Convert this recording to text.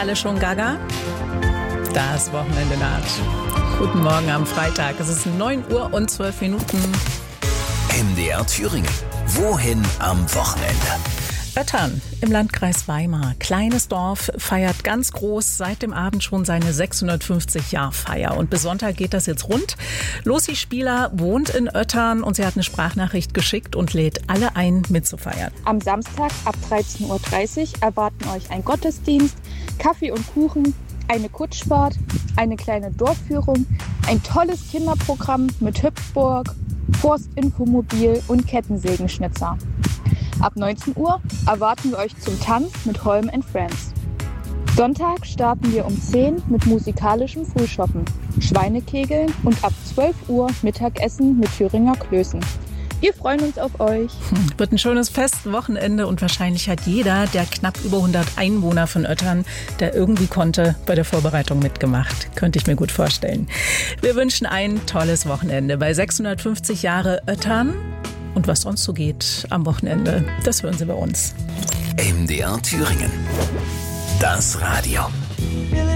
alle schon gaga? Das Wochenende naht. Guten Morgen am Freitag. Es ist 9:12 Uhr. MDR Thüringen. Wohin am Wochenende? Oettern im Landkreis Weimar. Kleines Dorf, feiert ganz groß seit dem Abend schon seine 650-Jahr-Feier. Und bis Sonntag geht das jetzt rund. Lucy Spieler wohnt in Oettern und sie hat eine Sprachnachricht geschickt und lädt alle ein, mitzufeiern. Am Samstag ab 13:30 Uhr erwarten euch ein Gottesdienst, Kaffee und Kuchen, eine Kutschfahrt, eine kleine Dorfführung, ein tolles Kinderprogramm mit Hüpfburg, Forstinfomobil und Kettensägenschnitzer. Ab 19 Uhr erwarten wir euch zum Tanz mit Holm & Friends. Sonntag starten wir um 10 mit musikalischem Frühschoppen, Schweinekegeln und ab 12 Uhr Mittagessen mit Thüringer Klößen. Wir freuen uns auf euch. Wird ein schönes Festwochenende und wahrscheinlich hat jeder der knapp über 100 Einwohner von Oettern, der irgendwie konnte, bei der Vorbereitung mitgemacht. Könnte ich mir gut vorstellen. Wir wünschen ein tolles Wochenende bei 650 Jahre Oettern. Und was sonst so geht am Wochenende, das hören Sie bei uns. MDR Thüringen. Das Radio.